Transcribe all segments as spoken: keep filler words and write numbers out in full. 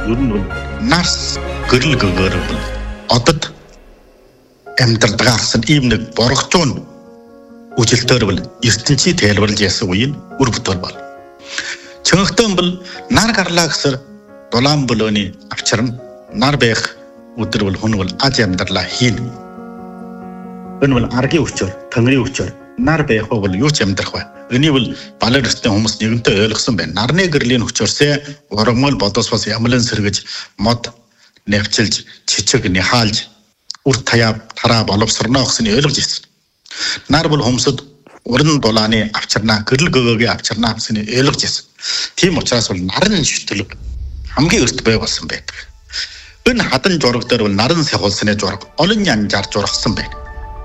ер нь бол нарс гэрэл гэгэр одод амьдралгаас ийм нэг боргочон үжилтээр бол ертөнцийн тайлбарлаж яасан үеийн үр бүтэл бол. Чөнхтөн бол нар гарлаа гэсэр дулаан болооны авчирна нар байх өдөр бол хүн бол аж амьдралаа хийн. Энэ бол аргийн өчөр, тэнгэрийн өчөр нар байх бол юу ч амьдрах бай. Энийг бол балер өстэй хүмүүс нэгэнтээ ойлгосон байна. Нарны гэрлийн өчөрсөө ургамал бодосвос ямлан сэргэж мод нэвчилж чичиг нихаалж үр таяа тараа боловсрно гэсний ойлгож ирсэн. Нар бол хүмүүсд уран дулааны авчирнаа гэрэл гөгөөгийн авчирнаа гэсний ойлгож ирсэн. Тийм учраас бол нарны шүтлэг хамгийн өрт бай болсон байдаг. Энэ хадан жураг дээр бол наран сахуулсны жураг олон янзаар жургасан байна.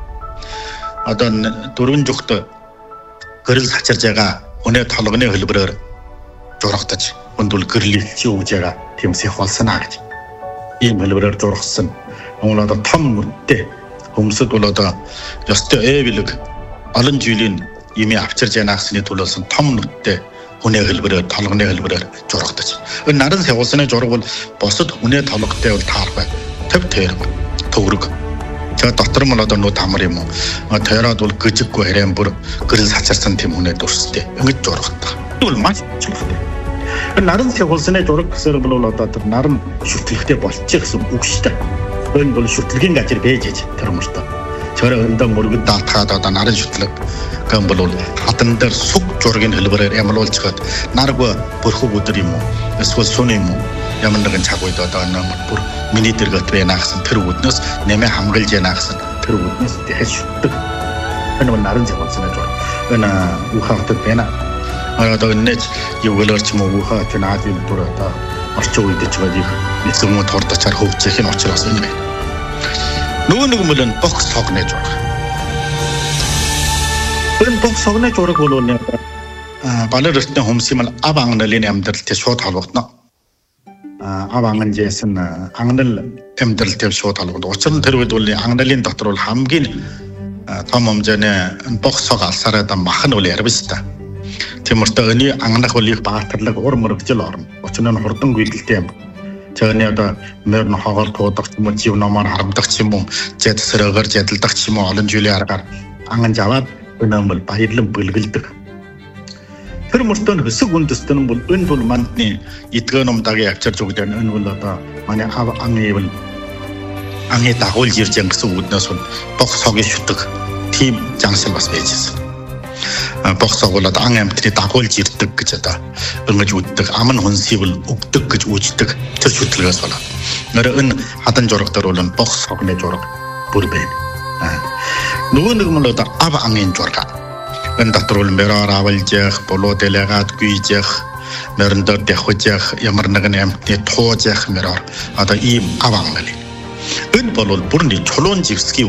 Одоо дөрвөн жүхт гэрэл сачирж байгаа өнөө толгоны хөлбөрөөр жургатаж өндөл гэрлийн чивж байгаа тийм сахуулснаа гэж. Ийм хөлбөрөөр жургасан. Уул одоо том мөрдтэй хүмүүсд бол одоо ёстой эвлэг олон жилийн имээ авчирж яана гэсний төлөөсөн том нүдтэй хүнээ хөлбөрөөр толгоны хөлбөрөөр жургатаж. Энэ наран сахуулсны жураг бол босод хүнээ толготой бол таарах бай. Төв тэр төгрөг. Тэгээ дотор нь одоо нүүд хамар юм уу. Тойроод бол гжиггүй харин бүр гэрэл сачарсан тийм хүнээ дүрстэй. Ингэж жургатдаг. Тэгвэл маш чухал. Энэ наран сахуулсны жураг гэсэр бол одоо тэр наран шүтлэгтэй болчих гэсэн үг шүү дээ. Энэ бол шүтлэгийн гажир бэж гэж тэр мөртөө. Тэр өндөө мөргөд даатгаад одоо наран шүтлэг гэн бол хатан дээр сүг жургийн хэлбэрээр ямлуулж хаад наргүй бүрхөг өдөр юм уу эсвэл сүн юм уу ямар нэгэн цаг үед одоо намар бүр миний дэргэт байна гэсэн тэр үднээс нэмэ хамгаалж яана гэсэн тэр үднээс дахиж шүтдэг. Энэ бол наран зэвэлцэнэ жур. Энэ ухаалтад байна. Одоо энэ юугөлөрч мөн ухаат энэ адил дүр одоо орчин үед ч байгаа их нэгэн мод хордочаар хөвчих энэ учраас энэ байна. Нөгөө нэг мөлн бокс тогны жур. Энэ бокс тогны жураг бол нэг балер өстэй хүмүүс юм ав ангналын амьдралтай шууд холбогдно. Ав анганжсэн ангнал амьдралтай шууд холбогдно. Учир нь тэр үед бол ангналын дотор бол хамгийн том хэмжээний бокс цог алсараа да мах нь бол ярвста. Тиймэрхүү энэ ангнах бол их баатарлаг ур мөрөгжил орно. Учир нь хурдан гүйдэлтэй юм. Тэний одоо мөрн хоогоор туудах юм уу, жив номоор харамдах юм уу, зэд сэргээр зэдэлдах юм уу, олон жилийн аргаар анган жаваад энэ бол баярлан бэлгэлдэг. Тэр мөртөө хөсөг үндэстэн нь бол энэ бол мандны эдгээр номдагийн авчирч өгдөг. Энэ бол одоо манай ав ангын бол ангын дагуулж ирж байгаа гэсэн үгнээс бол богс хогийн шүтэг тийм жансал бас байжсэн. Богс хог бол ан амьтны дагуулж ирдэг гэж одоо ингэж үддэг. Ам нь хүнсийг бол өгдөг гэж үждэг тэр шүтлгээс болоо. Нэр энэ хадан жураг дээр бол богс хогны жураг бүр байна. Нөгөө нэг нь одоо ав ангын жураг. Энэ дотор бол мөрөөр авалж явах, болоо дэлэгаад гүйж явах, мөрөн дээр давхиж явах, ямар нэгэн амьтны тууж явах мөрөөр одоо ийм ав ангал. Энэ бол бүрний чулуун живсгийн